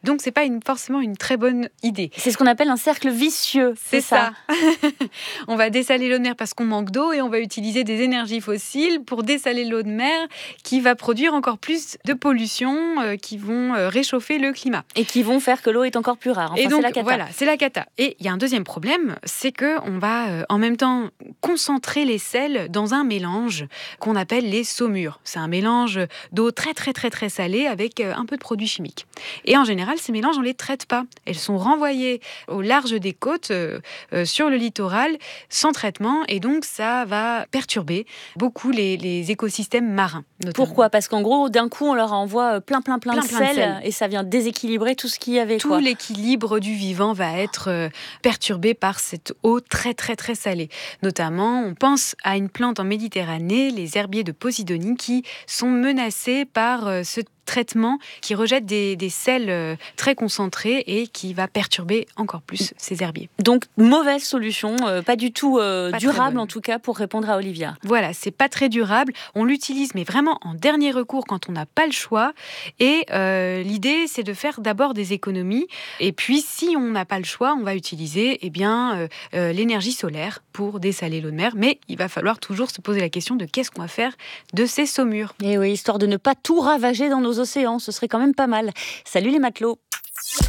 Donc c'est pas forcément une très bonne idée. C'est ce qu'on appelle un cercle vicieux. C'est ça. On va dessaler l'eau de mer parce qu'on manque d'eau et on va utiliser des énergies fossiles pour dessaler l'eau de mer qui va produire encore plus de pollution qui vont réchauffer le climat. Et qui vont faire que l'eau est encore plus rare. Enfin, et donc, c'est la cata. Voilà, c'est la cata. Et il y a un deuxième problème, c'est qu'on va en même temps concentrer les sels dans un mélange qu'on appelle les saumures. C'est un mélange d'eau très très très très salée avec un peu de produits chimiques. Et en général, ces mélanges, on ne les traite pas. Elles sont renvoyées au large des côtes, sur le littoral, sans traitement. Et donc, ça va perturber beaucoup les écosystèmes marins. Notamment. Pourquoi ? Parce qu'en gros, d'un coup, on leur envoie plein de sel et ça vient déséquilibrer tout ce qu'il y avait. Tout l'équilibre du vivant va être perturbé par cette eau très très très salée. Notamment, on pense à une plante en Méditerranée, les herbiers de Posidonie, qui sont menacés par ce traitement qui rejette des sels très concentrés et qui va perturber encore plus ces herbiers. Donc, mauvaise solution, pas du tout durable en tout cas pour répondre à Olivia. Voilà, c'est pas très durable. On l'utilise, mais vraiment en dernier recours quand on n'a pas le choix. Et l'idée, c'est de faire d'abord des économies. Et puis, si on n'a pas le choix, on va utiliser l'énergie solaire pour dessaler l'eau de mer. Mais il va falloir toujours se poser la question de qu'est-ce qu'on va faire de ces saumures. Et oui, histoire de ne pas tout ravager dans nos océans, ce serait quand même pas mal. Salut les matelots.